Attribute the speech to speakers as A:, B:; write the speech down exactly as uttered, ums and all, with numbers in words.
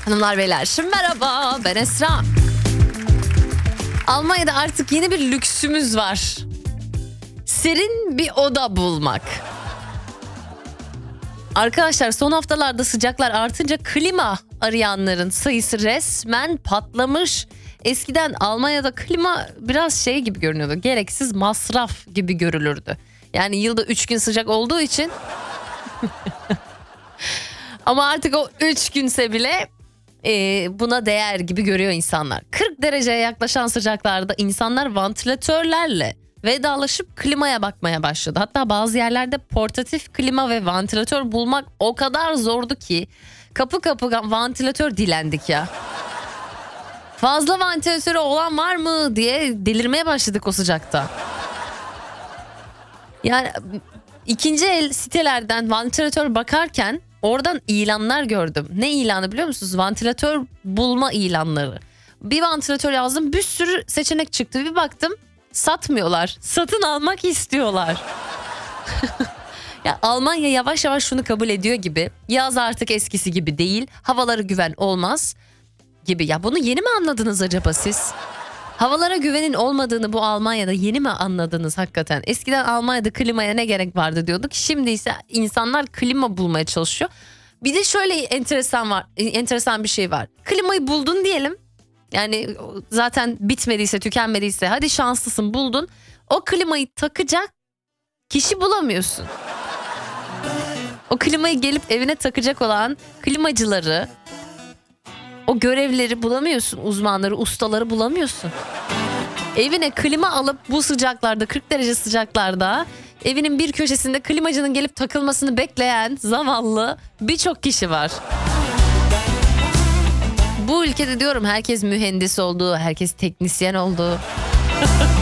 A: Hanımlar beyler, merhaba, ben Esra. Almanya'da artık yeni bir lüksümüz var. Serin bir oda bulmak. Arkadaşlar, son haftalarda sıcaklar artınca klima arayanların sayısı resmen patlamış. Eskiden Almanya'da klima biraz şey gibi görünüyordu. Gereksiz masraf gibi görülürdü. Yani yılda üç gün sıcak olduğu için. Ama artık o üç günse bile e, buna değer gibi görüyor insanlar. kırk dereceye yaklaşan sıcaklarda insanlar vantilatörlerle vedalaşıp klimaya bakmaya başladı. Hatta bazı yerlerde portatif klima ve vantilatör bulmak o kadar zordu ki kapı kapı vantilatör dilendik ya. Fazla vantilatörü olan var mı diye delirmeye başladık o sıcakta. Yani ikinci el sitelerden vantilatör bakarken oradan ilanlar gördüm. Ne ilanı biliyor musunuz? Vantilatör bulma ilanları. Bir vantilatör yazdım, bir sürü seçenek çıktı. Bir baktım satmıyorlar. Satın almak istiyorlar. Ya Almanya yavaş yavaş şunu kabul ediyor gibi. Yaz artık eskisi gibi değil. Havalara güven olmaz gibi. Ya bunu yeni mi anladınız acaba siz? Havalara güvenin olmadığını bu Almanya'da yeni mi anladınız hakikaten? Eskiden Almanya'da klimaya ne gerek vardı diyorduk. Şimdi ise insanlar klima bulmaya çalışıyor. Bir de şöyle enteresan var, enteresan bir şey var. Klimayı buldun diyelim. Yani zaten bitmediyse, tükenmediyse, hadi şanslısın, buldun. O klimayı takacak kişi bulamıyorsun. O klimayı gelip evine takacak olan klimacıları, o görevleri bulamıyorsun, uzmanları, ustaları bulamıyorsun. Evine klima alıp bu sıcaklarda, kırk derece sıcaklarda evinin bir köşesinde klimacının gelip takılmasını bekleyen zavallı birçok kişi var. Bu ülkede diyorum herkes mühendis oldu, herkes teknisyen oldu.